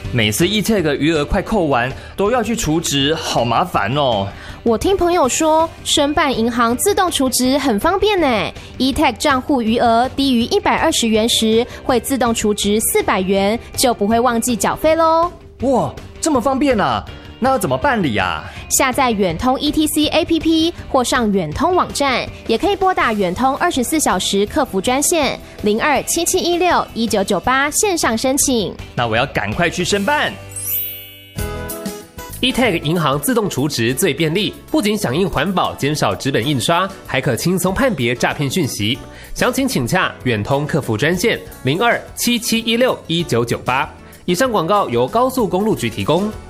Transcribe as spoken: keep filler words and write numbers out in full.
每次 E-Tag 余额快扣完，都要去储值，好麻烦哦。 我听朋友说，申办银行自动储值很方便呢。E-Tag 账户余额低于一百二十元时，会自动储值四百元，就不会忘记缴费咯。 哇，这么方便啊！那要怎么办理啊？ 下载远通 E T C A P P 或上远通网站，也可以拨打远通二十四小时客服专线零二七七一六一九九八线上申请。 那我要赶快去申办。 E-Tag 银行自动储值最便利，不仅响应环保，减少纸本印刷，还可轻松判别诈骗讯息。详情请洽远通客服专线零二七七一六一九九八。以上广告由高速公路局提供。